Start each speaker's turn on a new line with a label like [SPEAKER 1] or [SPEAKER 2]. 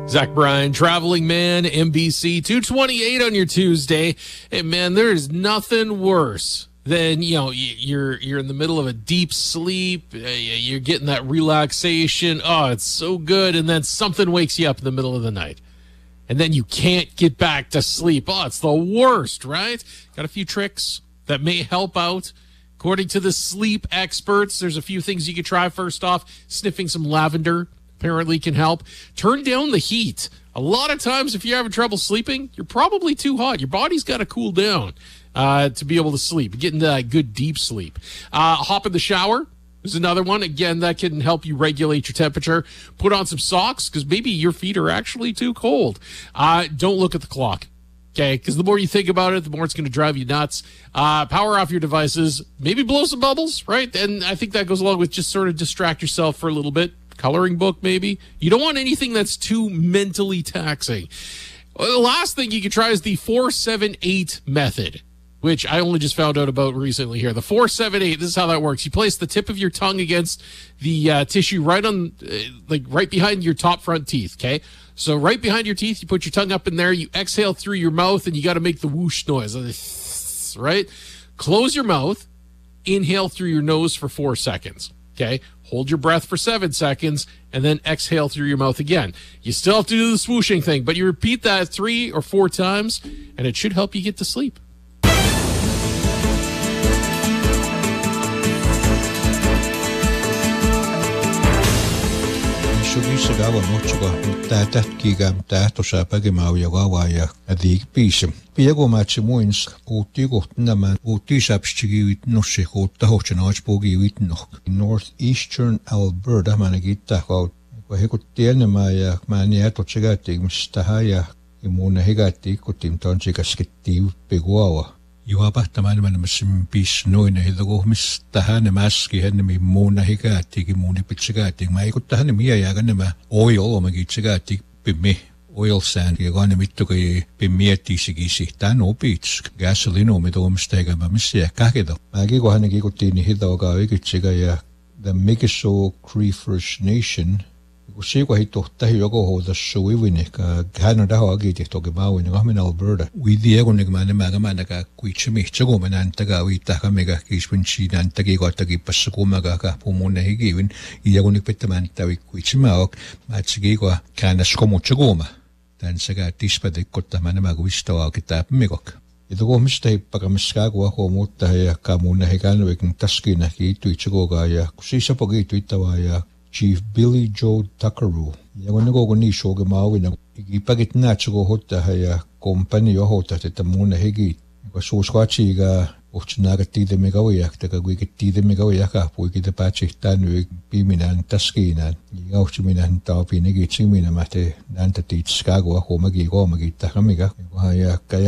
[SPEAKER 1] Zach Bryan, Traveling Man, NBC, 228 on your Tuesday. Hey, man, there is nothing worse than, you're in the middle of a deep sleep. You're getting that relaxation. Oh, it's so good. And then something wakes you up in the middle of the night. And then you can't get back to sleep. Oh, it's the worst, right? Got a few tricks that may help out. According to the sleep experts, there's a few things you could try. First off, sniffing some lavender apparently can help. Turn down the heat. A lot of times, if you're having trouble sleeping, you're probably too hot. Your body's got to cool down to be able to sleep, get into that good deep sleep. Hop in the shower is another one. Again, that can help you regulate your temperature. Put on some socks because maybe your feet are actually too cold. Don't look at the clock. Okay, because the more you think about it, the more it's going to drive you nuts. Power off your devices. Maybe blow some bubbles, right? And I think that goes along with just sort of distract yourself for a little bit. Coloring book, maybe. You don't want anything that's too mentally taxing. The last thing you can try is the 4-7-8 method, which I only just found out about recently here. The 4-7-8, this is how that works. You place the tip of your tongue against the tissue right on, right behind your top front teeth, okay? So right behind your teeth, you put your tongue up in there, you exhale through your mouth, and you got to make the whoosh noise, right? Close your mouth, inhale through your nose for 4 seconds, okay? Hold your breath for 7 seconds, and then exhale through your mouth again. You still have to do the swooshing thing, but you repeat that 3 or 4 times, and it should help you get to sleep.
[SPEAKER 2] Sugisagawa mochuga tätätkiga tähtosa pägemaujaga ja adiikpiisa. Piego matchimuins uutikohtnama uutisapstigivit nossi uuttahohtsanaatspuugivit noh. Northeastern Alberta managittahkaut. Kun hekuttielnema ja määni ätotsegaattiimis tähän ja muuna hegaattiikkutim tonsikasketti piguava. Juopahtamaan nimenomaan piis noin hidakohmis tähän mäski hänemi muuna hikaattikin muuni pitsägaattik. Mä eikut tähän miä jääkä nämä oil omakin tsegaattik pimmi oil sand ja kanne mittukai pimmiettiisikin tän opits gasolino mit omista eikä missä kahkedo. Mäkin kun hänen kikuttiin niin hidaokaa oikeitsika ja the Mikiso Creefers Nation kun siiko hitto tähi joko houdassa uivini ka hän daho agiti toki maawin kahmin Alberta uidi egon negma nämä kuitsemi tsegomenan taga uitta kamega kispinchinan tagi kottagi passukumaga ka pumunne higivin egon pettämän tavi kuitsemaok matsigi kannas komu tsegoma tän sekä tispadikkottamaan nämä kuistoa kitapmikok. Ito ko mistä hippakamaskaa kun muuttaa ja kamunne hikanvikin taskina kiittyi tsegoga ja kusisapa kiittyittävää ja Chief Billy Joe Tuckeroo. Ja kun neko niin shoge maawina, ipagit natsiko hotta ja kompani johota että muunne hegi. Kun suuskaatsiga ohtsunaga tiidemiga ujaktaga kuiket tiidemiga ujaka puikita päätsihtään piminän taskiinaan. Ja ohtsuminän taapi negitsimina mahte näntä tiitskaago homagi koomagi tahamiga. Ja